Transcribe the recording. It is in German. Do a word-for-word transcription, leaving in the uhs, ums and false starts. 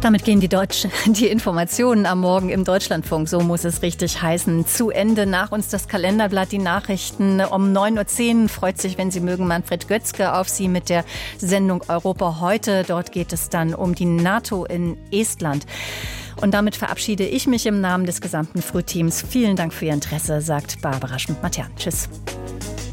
Damit gehen die, Deutsch, die Informationen am Morgen im Deutschlandfunk, so muss es richtig heißen, zu Ende. Nach uns das Kalenderblatt, die Nachrichten um neun Uhr zehn. Freut sich, wenn Sie mögen, Manfred Götzke auf Sie mit der Sendung Europa heute. Dort geht es dann um die NATO in Estland. Und damit verabschiede ich mich im Namen des gesamten Frühteams. Vielen Dank für Ihr Interesse, sagt Barbara Schmidt-Matern. Tschüss.